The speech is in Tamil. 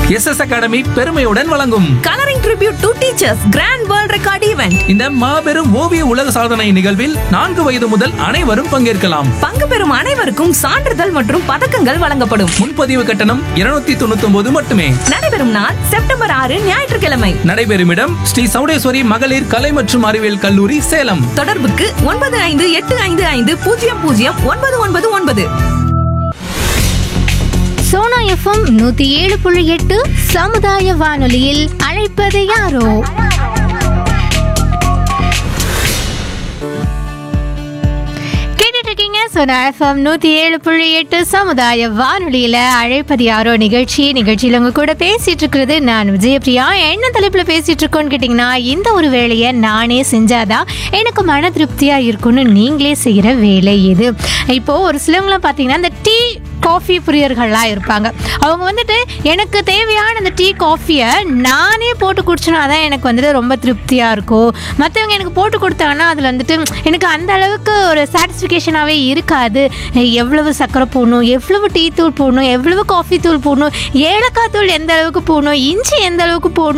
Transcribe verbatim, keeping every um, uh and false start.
எஸ் எஸ் அகாடமி பெருமையுடன் வழங்கும் colouring tribute to teachers grand world record event. இந்த மாபெரும் ஓவிய உலக சாதனை நிகழ்வில் நான்கு வயது முதல் அனைவரும் பங்கேற்கலாம். பங்கு பெறும் அனைவருக்கும் சான்றிதழ் மற்றும் பதக்கங்கள் வழங்கப்படும். முன்பதிவு கட்டணம் இருநூத்தி தொண்ணூத்தி ஒன்பது மட்டுமே. நடைபெறும் நாள் செப்டம்பர் ஆறு ஞாயிற்றுக்கிழமை. நடைபெறும் இடம் ஸ்ரீ சௌடேஸ்வரி மகளிர் கலை மற்றும் அறிவியல் கல்லூரி, சேலம். தொடர்புக்கு ஒன்பது ஐந்து எட்டு ஐந்து ஐந்து பூஜ்ஜியம் பூஜ்ஜியம் ஒன்பது ஒன்பது ஒன்பது. சோனா எஃப்எம் நூத்தி ஏழு புள்ளி எட்டு சமுதாய வானொலியில் அழைப்பது யாரோ. சோனா எஃப்எம் நூத்தி ஏழு புள்ளி எட்டு சமுதாய வானொலியில அழைப்பது யாரோ நிகழ்ச்சி நிகழ்ச்சியில் உங்க கூட பேசிட்டு இருக்கிறது நான் விஜயபிரியா. என்ன தலைப்புல பேசிட்டு இருக்கோன்னு கேட்டீங்கன்னா, இந்த ஒரு வேலையை நானே செஞ்சாதான் எனக்கு மன திருப்தியா இருக்கும்னு நீங்களே செய்யற வேலை எது? இப்போ ஒரு சிலவங்களாம் பாத்தீங்கன்னா இந்த டீ காஃபி பிரியர்கள்லாம் இருப்பாங்க. அவங்க வந்துட்டு எனக்கு தேவையான அந்த டீ காஃபியை நானே போட்டு குடிச்சோன்னா தான் எனக்கு வந்துட்டு ரொம்ப திருப்தியாக இருக்கும். மற்றவங்க எனக்கு போட்டு கொடுத்தாங்கன்னா அதில் வந்துட்டு எனக்கு அந்த அளவுக்கு ஒரு சாட்டிஸ்ஃபிகேஷனாகவே இருக்காது. எவ்வளவு சர்க்கரை போடணும், எவ்வளவு டீ தூள் போடணும், எவ்வளவு காஃபி தூள் போடணும், ஏலக்காய் தூள் எந்த அளவுக்கு போடணும், இஞ்சி எந்த அளவுக்கு போடணும்